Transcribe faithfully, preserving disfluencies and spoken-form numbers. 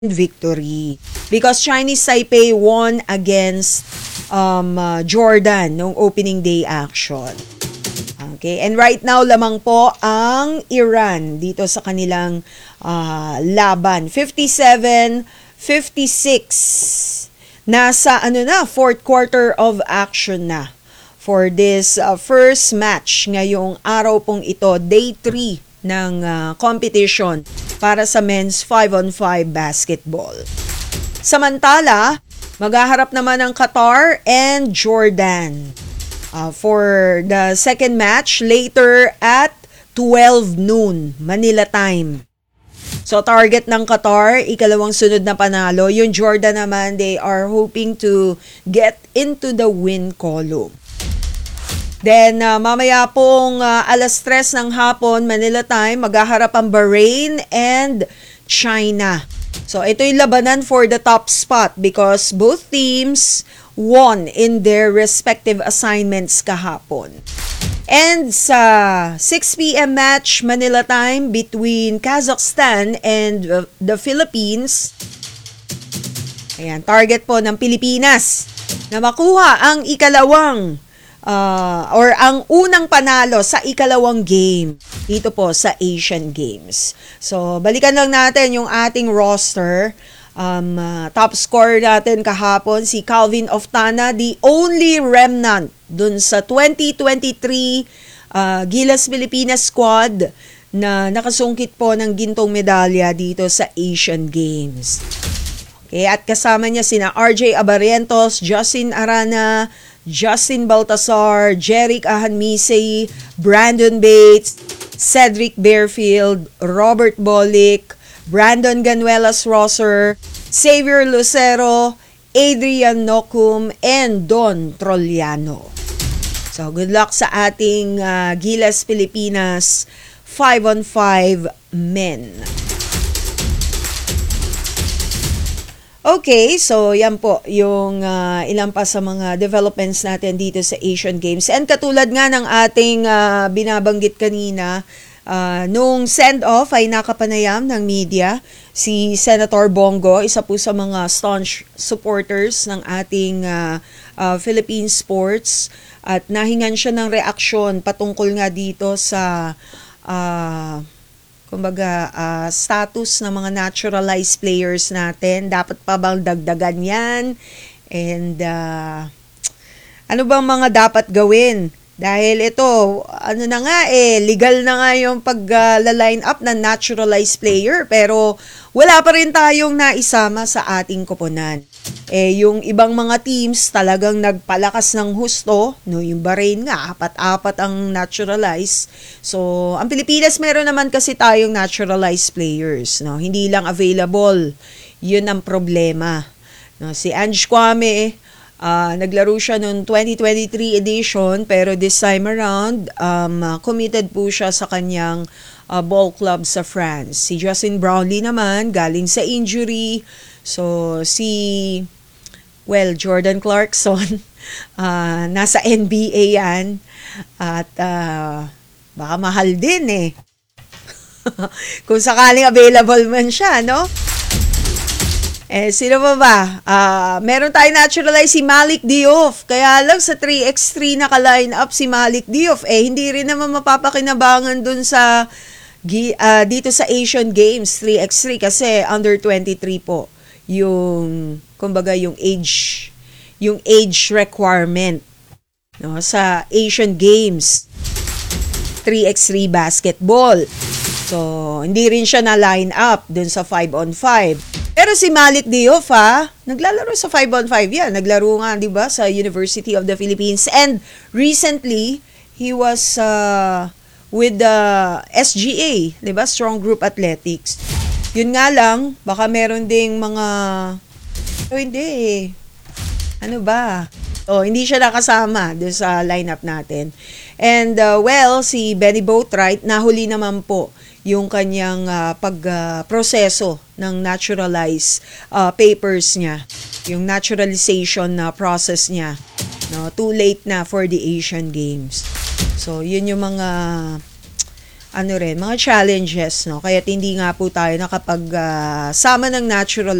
victory. Because Chinese Taipei won against um, uh, Jordan nung opening day action. Okay, and right now lamang po ang Iran dito sa kanilang uh, laban. fifty-seven fifty-six. Nasa ano na, fourth quarter of action na for this uh, first match ngayong araw pong ito, day three ng uh, competition para sa men's five on five basketball. Samantala, maghaharap naman ang Qatar and Jordan uh, for the second match later at twelve noon Manila time. So target ng Qatar, ikalawang sunod na panalo. Yung Jordan naman, they are hoping to get into the win column. Then uh, mamaya pong uh, alas tres ng hapon Manila time, maghaharap ang Bahrain and China. So ito yung labanan for the top spot because both teams won in their respective assignments kahapon. And sa six p.m. match Manila time between Kazakhstan and uh, the Philippines. Ayan, target po ng Pilipinas na makuha ang ikalawang uh, or ang unang panalo sa ikalawang game dito po sa Asian Games. So, balikan lang natin yung ating roster. Um, uh, top scorer natin kahapon si Calvin Oftana, the only remnant dun sa twenty twenty-three uh, Gilas Pilipinas squad na nakasungkit po ng gintong medalya dito sa Asian Games. Okay, at kasama niya sina R J Abarientos, Justin Arana, Justin Baltasar, Jeric Ahanmisey, Brandon Bates, Cedric Bearfield, Robert Bolick, Brandon Ganuelas-Rosser, Xavier Lucero, Adrian Nocum, and Don Trolliano. So, good luck sa ating uh, Gilas Pilipinas five on five men. Okay, so yan po yung uh, ilan pa sa mga developments natin dito sa Asian Games. And katulad nga ng ating uh, binabanggit kanina, Uh, nung send-off ay nakapanayam ng media si Senator Bongo, isa po sa mga staunch supporters ng ating uh, uh, Philippine sports, at nahingan siya ng reaksyon patungkol nga dito sa uh, kumbaga uh, status ng mga naturalized players natin. Dapat pa bang dagdagan yan? And uh, ano bang mga dapat gawin? Dahil ito, ano na nga eh, legal na nga yung pag-line uh, up ng naturalized player, pero wala pa rin tayong naisama sa ating koponan. Eh, yung ibang mga teams talagang nagpalakas ng husto, no, yung Bahrain nga, apat-apat ang naturalized. So, ang Pilipinas meron naman kasi tayong naturalized players, no, hindi lang available. Yun ang problema. No, si Ange Kwame, Uh, naglaro siya noong twenty twenty-three edition, pero this time around, um, uh, committed po siya sa kanyang uh, ball club sa France. Si Justin Brownlee naman, galing sa injury. So, si, well, Jordan Clarkson, uh, nasa N B A yan. At uh, baka mahal din eh. Kung sakaling available man siya, no? Eh, sino ba ba? Uh, meron tayong naturalized si Malik Diouf. Kaya lang sa three by three naka-line up si Malik Diouf. Eh, hindi rin naman mapapakinabangan dun sa uh, dito sa Asian Games three by three kasi under twenty-three po yung, kumbaga, yung age yung age requirement, no, sa Asian Games three by three basketball. So, hindi rin siya na-line up dun sa five on five. Pero si Malik Diouf, ha, naglalaro sa five on five yan. Naglaro nga, di ba, sa University of the Philippines. And recently, he was uh, with the S G A, di ba, Strong Group Athletics. Yun nga lang, baka meron ding mga, oh, hindi eh. Ano ba? Oh, hindi siya nakasama doon sa lineup natin. And, uh, well, si Benny Boatwright, nahuli naman po yung kanyang uh, pagproseso uh, ng naturalized uh, papers niya, yung naturalization na uh, process niya, no, too late na for the Asian Games. So yun yung mga ano rin, mga challenges, no? Kaya't hindi nga po tayo nakapag ah, sama ng natural